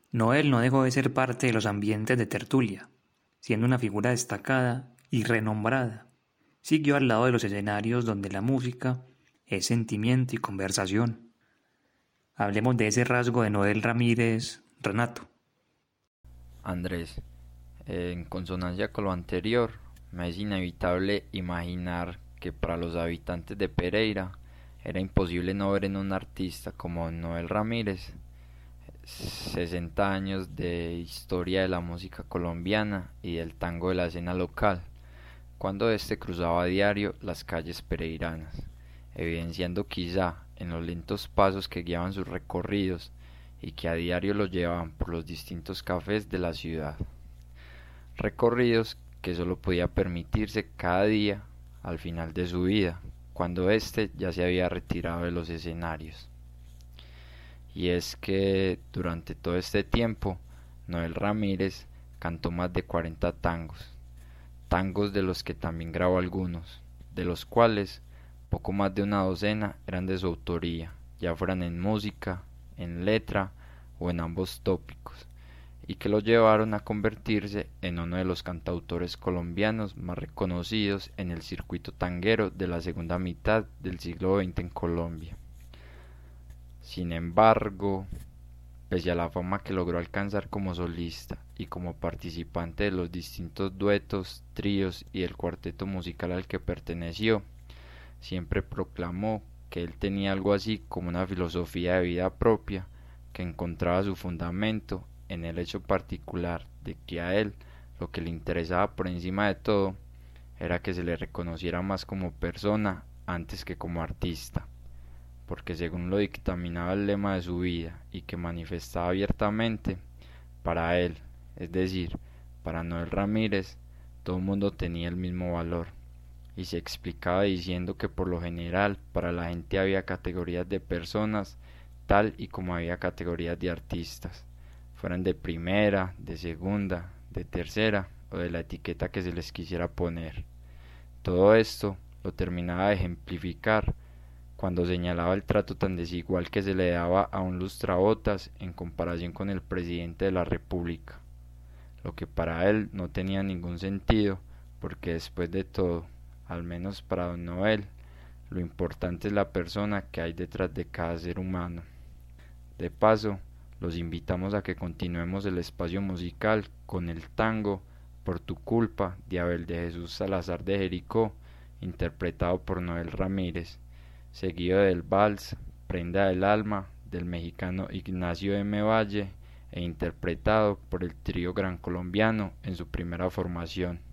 Noel no dejó de ser parte de los ambientes de tertulia, siendo una figura destacada y renombrada. Siguió al lado de los escenarios donde la música es sentimiento y conversación. Hablemos de ese rasgo de Noel Ramírez, Renato. Andrés, en consonancia con lo anterior, me es inevitable imaginar que para los habitantes de Pereira era imposible no ver en un artista como Noel Ramírez 60 años de historia de la música colombiana y del tango de la escena local, cuando éste cruzaba a diario las calles pereiranas, evidenciando quizá en los lentos pasos que guiaban sus recorridos y que a diario los llevaban por los distintos cafés de la ciudad. Recorridos que solo podía permitirse cada día al final de su vida, cuando éste ya se había retirado de los escenarios. Y es que durante todo este tiempo, Noel Ramírez cantó más de 40 tangos, tangos de los que también grabó algunos, de los cuales poco más de una docena eran de su autoría, ya fueran en música, en letra o en ambos tópicos, y que lo llevaron a convertirse en uno de los cantautores colombianos más reconocidos en el circuito tanguero de la segunda mitad del siglo XX en Colombia. Sin embargo, pese a la fama que logró alcanzar como solista y como participante de los distintos duetos, tríos y el cuarteto musical al que perteneció, siempre proclamó que él tenía algo así como una filosofía de vida propia que encontraba su fundamento en el hecho particular de que a él lo que le interesaba por encima de todo era que se le reconociera más como persona antes que como artista, porque según lo dictaminaba el lema de su vida y que manifestaba abiertamente, para él, es decir, para Noel Ramírez, todo el mundo tenía el mismo valor, y se explicaba diciendo que por lo general para la gente había categorías de personas, tal y como había categorías de artistas, fueran de primera, de segunda, de tercera o de la etiqueta que se les quisiera poner. Todo esto lo terminaba de ejemplificar cuando señalaba el trato tan desigual que se le daba a un lustrabotas en comparación con el presidente de la República, lo que para él no tenía ningún sentido, porque después de todo, al menos para don Noel, lo importante es la persona que hay detrás de cada ser humano. De paso, los invitamos a que continuemos el espacio musical con el tango Por tu culpa de Abel de Jesús Salazar de Jericó, interpretado por Noel Ramírez, seguido del vals Prenda del Alma del mexicano Ignacio M. Valle e interpretado por el trío Gran Colombiano en su primera formación.